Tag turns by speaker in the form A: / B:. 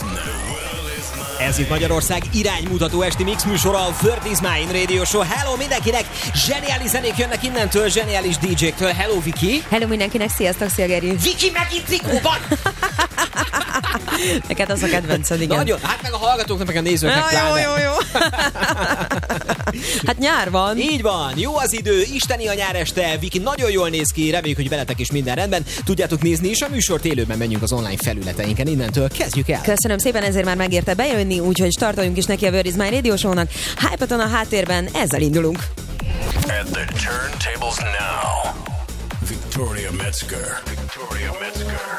A: Ez itt Magyarország iránymutató esti mix műsora, a World is Mine Radio Show. Hello mindenkinek! Zseniális zenék jönnek innentől, zseniális DJ-któl. Hello Viki!
B: Hello mindenkinek, sziasztok, szia Geri!
A: Viki megint trikóban!
B: Neked az a kedvenced, igen.
A: Nagyon, hát meg a hallgatóknak, meg a nézőknek pláne.
B: Jó. Hát nyár van.
A: Így van, jó az idő, isteni a nyár este, Viki nagyon jól néz ki, reméljük, hogy veletek is minden rendben. Tudjátok nézni is a műsort, élőben menjünk az online felületeinken, innentől kezdjük el.
B: Köszönöm szépen, ezért már megérte bejönni, úgyhogy startoljunk is neki a World is Mine Radio Show-nak. Hype-aton a háttérben, ezzel indulunk.
C: At the turntables now, Victoria Metzger.